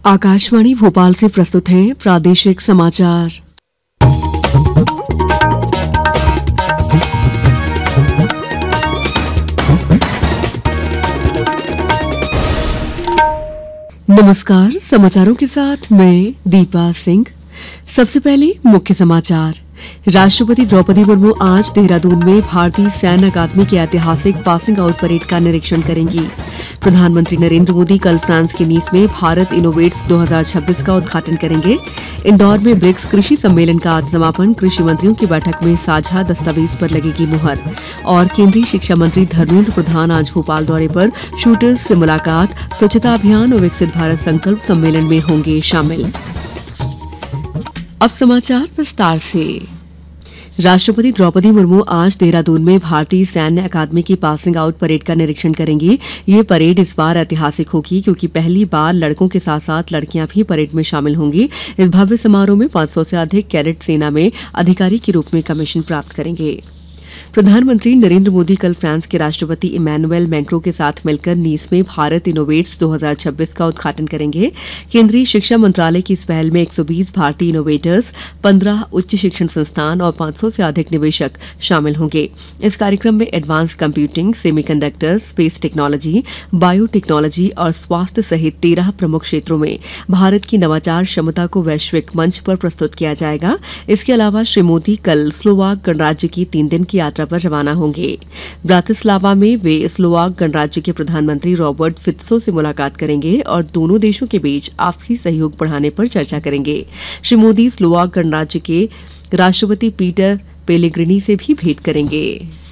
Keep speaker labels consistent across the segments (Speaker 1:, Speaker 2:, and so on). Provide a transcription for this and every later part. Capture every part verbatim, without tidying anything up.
Speaker 1: आकाशवाणी भोपाल से प्रस्तुत हैं प्रादेशिक समाचार। नमस्कार, समाचारों के साथ मैं दीपा सिंह। सबसे पहले मुख्य समाचार। राष्ट्रपति द्रौपदी मुर्मू आज देहरादून में भारतीय सैन्य अकादमी की ऐतिहासिक पासिंग आउट परेड का निरीक्षण करेंगी। प्रधानमंत्री नरेंद्र मोदी कल फ्रांस के नीस में भारत इनोवेट्स दो हज़ार छब्बीस का उद्घाटन करेंगे। इंदौर में ब्रिक्स कृषि सम्मेलन का आज समापन। कृषि मंत्रियों की बैठक में साझा दस्तावेज पर लगेगी मुहर। और केंद्रीय शिक्षा मंत्री धर्मेंद्र प्रधान आज भोपाल दौरे पर शूटर्स से मुलाकात, स्वच्छता अभियान और विकसित भारत संकल्प सम्मेलन में होंगे शामिल। अब समाचार विस्तार से। राष्ट्रपति द्रौपदी मुर्मू आज देहरादून में भारतीय सैन्य अकादमी की पासिंग आउट परेड का निरीक्षण करेंगी। ये परेड इस बार ऐतिहासिक होगी क्योंकि पहली बार लड़कों के साथ साथ लड़कियां भी परेड में शामिल होंगी। इस भव्य समारोह में पांच सौ से अधिक कैडेट सेना में अधिकारी के रूप में कमीशन प्राप्त करेंगे। प्रधानमंत्री नरेंद्र मोदी कल फ्रांस के राष्ट्रपति इमैनुएल मैक्रों के साथ मिलकर नीस में भारत इनोवेट्स दो हज़ार छब्बीस का उद्घाटन करेंगे। केंद्रीय शिक्षा मंत्रालय की इस पहल में एक सौ बीस भारतीय इनोवेटर्स, पंद्रह उच्च शिक्षण संस्थान और पांच सौ से अधिक निवेशक शामिल होंगे। इस कार्यक्रम में advance computing, semiconductor, space technology, biotechnology और स्वास्थ्य सहित तेरह प्रमुख क्षेत्रों में भारत की नवाचार क्षमता को वैश्विक मंच पर प्रस्तुत किया जाएगा। इसके अलावा श्री मोदी कल स्लोवाक गणराज्य की तीन दिन की यात्रा पर रवाना होंगे। ब्रातिस्लावा में वे स्लोवाक गणराज्य के प्रधानमंत्री रॉबर्ट फित्सो से मुलाकात करेंगे और दोनों देशों के बीच आपसी सहयोग बढ़ाने पर चर्चा करेंगे। श्री मोदी स्लोवाक गणराज्य के राष्ट्रपति पीटर पेलेग्रिनी से भी भेंट करेंगे।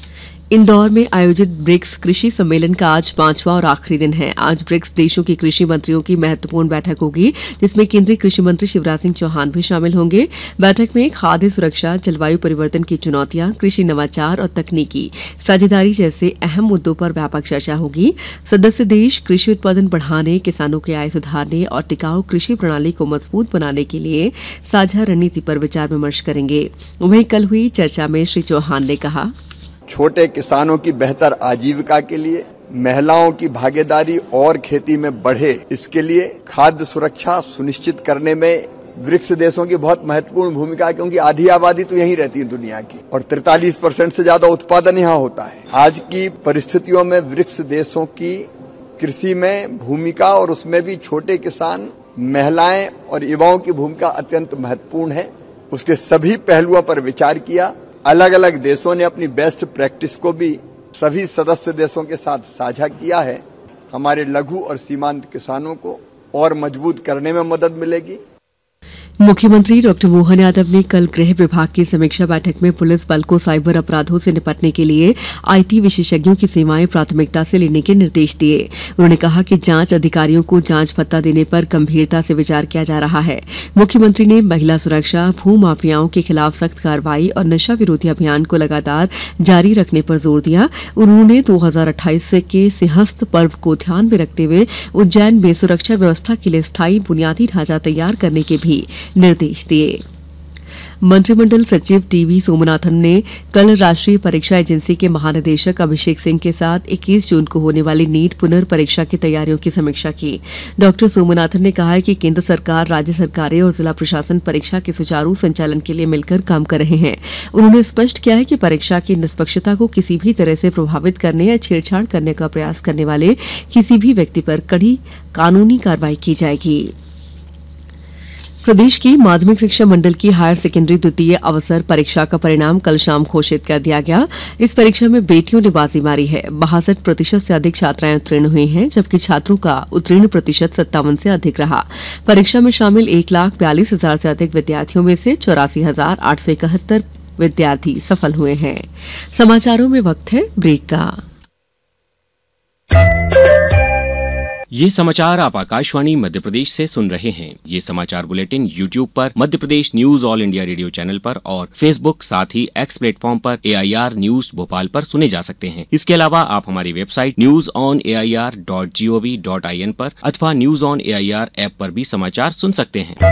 Speaker 1: इंदौर में आयोजित ब्रिक्स कृषि सम्मेलन का आज पांचवा और आखिरी दिन है। आज ब्रिक्स देशों की कृषि मंत्रियों की महत्वपूर्ण बैठक होगी, जिसमें केंद्रीय कृषि मंत्री शिवराज सिंह चौहान भी शामिल होंगे। बैठक में खाद्य सुरक्षा, जलवायु परिवर्तन की चुनौतियां, कृषि नवाचार और तकनीकी साझेदारी जैसे अहम मुद्दों पर व्यापक चर्चा होगी। सदस्य देश कृषि उत्पादन बढ़ाने, किसानों की आय सुधारने और टिकाऊ कृषि प्रणाली को मजबूत बनाने के लिए साझा रणनीति पर विचार विमर्श करेंगे। वहीं कल हुई चर्चा में श्री चौहान ने कहा,
Speaker 2: छोटे किसानों की बेहतर आजीविका के लिए, महिलाओं की भागीदारी और खेती में बढ़े, इसके लिए खाद्य सुरक्षा सुनिश्चित करने में ब्रिक्स देशों की बहुत महत्वपूर्ण भूमिका है, क्योंकि आधी आबादी तो यहीं रहती है दुनिया की और तैंतालीस परसेंट से ज्यादा उत्पादन यहाँ होता है। आज की परिस्थितियों में ब्रिक्स देशों की कृषि में भूमिका और उसमें भी छोटे किसान, महिलाएं और युवाओं की भूमिका अत्यंत महत्वपूर्ण है। उसके सभी पहलुओं पर विचार किया। अलग अलग देशों ने अपनी बेस्ट प्रैक्टिस को भी सभी सदस्य देशों के साथ साझा किया है। हमारे लघु और सीमांत किसानों को और मजबूत करने में मदद मिलेगी।
Speaker 1: मुख्यमंत्री डॉक्टर मोहन यादव ने कल गृह विभाग की समीक्षा बैठक में पुलिस बल को साइबर अपराधों से निपटने के लिए आईटी विशेषज्ञों की सेवाएं प्राथमिकता से लेने के निर्देश दिए। उन्होंने कहा कि जांच अधिकारियों को जांच भत्ता देने पर गंभीरता से विचार किया जा रहा है। मुख्यमंत्री ने महिला सुरक्षा, भू माफियाओं के खिलाफ सख्त कार्रवाई और नशा विरोधी अभियान को लगातार जारी रखने पर जोर दिया। उन्होंने दो हजार अट्ठाईस के सिंहस्थ पर्व को ध्यान में रखते हुए उज्जैन में सुरक्षा व्यवस्था के लिए स्थायी बुनियादी ढांचा तैयार करने के भी निर्देश दिए। मंत्रिमंडल सचिव टीवी सोमनाथन ने कल राष्ट्रीय परीक्षा एजेंसी के महानिदेशक अभिषेक सिंह के साथ इक्कीस जून को होने वाली नीट पुनर्परीक्षा की तैयारियों की समीक्षा की। डॉक्टर सोमनाथन ने कहा है कि केंद्र सरकार, राज्य सरकारें और जिला प्रशासन परीक्षा के सुचारू संचालन के लिए मिलकर काम कर रहे हैं। उन्होंने स्पष्ट किया है कि परीक्षा की निष्पक्षता को किसी भी तरह से प्रभावित करने या छेड़छाड़ करने का प्रयास करने वाले किसी भी व्यक्ति पर कड़ी कानूनी कार्रवाई की जाएगी। प्रदेश की माध्यमिक शिक्षा मंडल की हायर सेकेंडरी द्वितीय अवसर परीक्षा का परिणाम कल शाम घोषित कर दिया गया। इस परीक्षा में बेटियों ने बाजी मारी है। बासठ प्रतिशत से अधिक छात्राएं उत्तीर्ण हुई हैं, जबकि छात्रों का उत्तीर्ण प्रतिशत सत्तावन से अधिक रहा। परीक्षा में शामिल एक लाख बयालीस हजार से अधिक विद्यार्थियों में से चौरासी हजार आठ सौ इकहत्तर विद्यार्थी सफल हुए हैं। समाचारों में वक्त है ब्रेक का।
Speaker 3: ये समाचार आप आकाशवाणी मध्य प्रदेश से सुन रहे हैं। ये समाचार बुलेटिन यूट्यूब पर Madhya Pradesh news all India radio channel पर और फेसबुक साथ ही एक्स प्लेटफॉर्म पर ए आई आर न्यूज भोपाल पर सुने जा सकते हैं। इसके अलावा आप हमारी website news on A I R dot G O V dot I N पर अथवा news on A I R app पर भी समाचार सुन सकते हैं।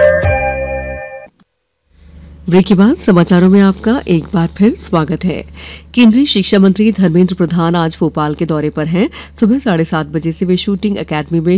Speaker 1: ब्रेक के बाद समाचारों में आपका एक बार फिर स्वागत है। केंद्रीय शिक्षा मंत्री धर्मेंद्र प्रधान आज भोपाल के दौरे पर हैं। सुबह साढ़े सात बजे से वे शूटिंग अकादमी में